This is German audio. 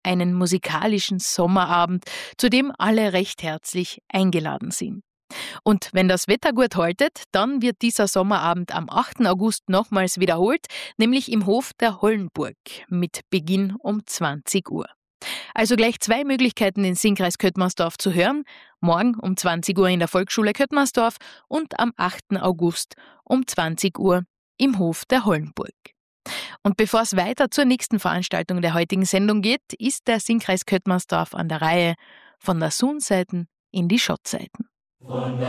einen musikalischen Sommerabend, zu dem alle recht herzlich eingeladen sind. Und wenn das Wetter gut haltet, dann wird dieser Sommerabend am 8. August nochmals wiederholt, nämlich im Hof der Hollenburg mit Beginn um 20 Uhr. Also gleich 2 Möglichkeiten, den Singkreis Köttmannsdorf zu hören. Morgen um 20 Uhr in der Volksschule Köttmannsdorf und am 8. August um 20 Uhr im Hof der Hollenburg. Und bevor es weiter zur nächsten Veranstaltung der heutigen Sendung geht, ist der Singkreis Köttmannsdorf an der Reihe von der Sunseiten in die Schottseiten.